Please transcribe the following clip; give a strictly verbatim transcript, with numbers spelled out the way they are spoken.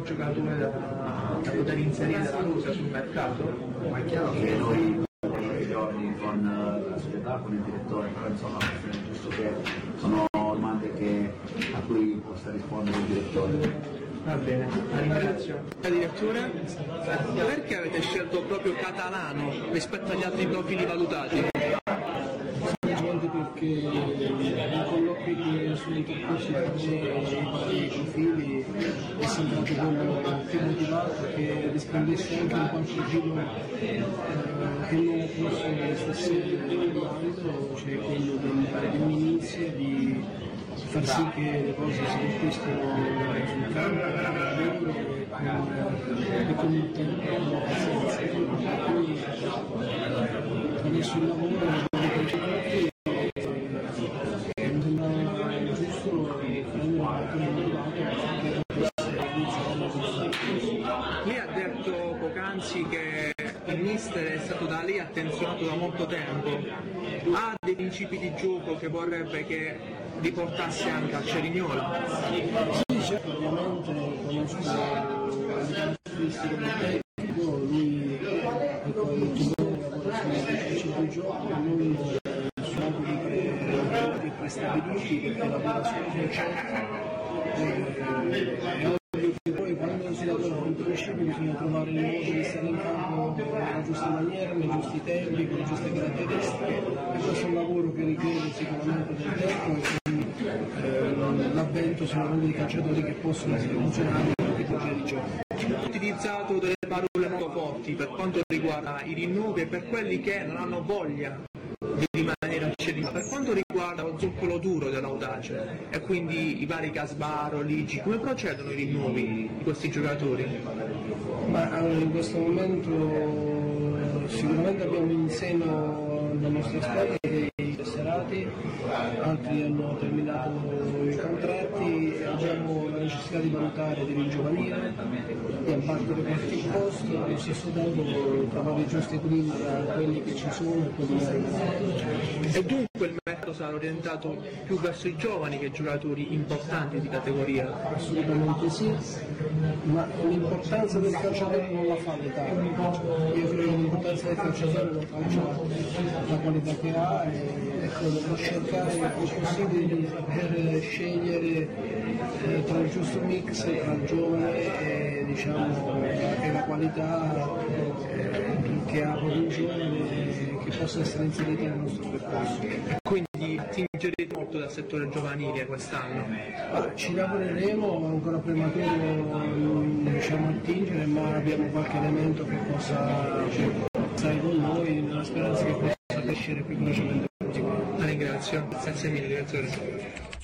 giocatore da, da poter inserire la Rosa sul mercato? Ma è chiaro che noi i giorni con la società, con il direttore, però insomma è giusto che sono domande che, a cui possa rispondere il direttore. Va bene, la ringrazio. Direttore, perché avete scelto proprio Catalano rispetto agli altri profili valutati? Semplicemente perché nei colloqui che sono intercorsi per me i profili è sembrato quello più motivato, che rispondesse anche un qualche giro eh, che non fosse stesse dell'ambito, cioè quello del, dell'inizio, di far sì che le cose si conquistino sul campo, e con il tempo e con la pazienza. Quindi adesso il lavoro mi sembra giusto prendere un attimo motivato perché lei ha detto poc'anzi che il mister è stato da lei attenzionato da molto tempo, ha dei principi di gioco che vorrebbe che riportasse anche a Cerignola? Sì, certo, ovviamente conosco il caratteristico del tecnico, lui ecco, il timone lavora sui principi di gioco, noi siamo quelli prestabiliti perché lavora sul certo. E poi quando si lavora con i principi bisogna trovare il modo di stare in campo nella giusta maniera, nei giusti tempi, con le giuste caratteristiche, e questo è un lavoro che richiede sicuramente del tempo e quindi eh, l'avvento sicuramente di calciatori che possono essere funzionali per la tipologia di gioco. Ha utilizzato delle parole molto forti per quanto riguarda i rinnovi e per quelli che non hanno voglia di rimanere a Cerignola. Per quanto riguarda lo zucchero duro dell'Audace e quindi i vari Casbaro, Ligi, come procedono i rinnovi di questi giocatori? Ma allora, in questo momento sicuramente abbiamo in seno la nostra squadra dei tesserati, altri hanno terminato i contratti, abbiamo la necessità di valutare di ringiovanire, di abbattere qualche posto e allo stesso tempo trovare il giusto equilibrio tra quelli che ci sono e quelli che arrivano. E dunque il mercato sarà orientato più verso i giovani che giocatori importanti di categoria? Assolutamente sì, ma l'importanza del calciatore non la fa l'età. Io credo che l'importanza del calciatore lo faccia la qualità che ha e ecco, cercare il più possibile di saper scegliere eh, tra il giusto mix tra il giovane e, diciamo, e la qualità eh, che ha proprio un giovane che possa essere inserita nel nostro percorso. Quindi attingerete molto dal settore giovanile quest'anno? Ah, ci lavoreremo, è ancora prematuro diciamo, attingere, ma abbiamo qualche elemento che possa stare con noi nella speranza che possa crescere più velocemente possibile. La ringrazio, grazie mille direttore.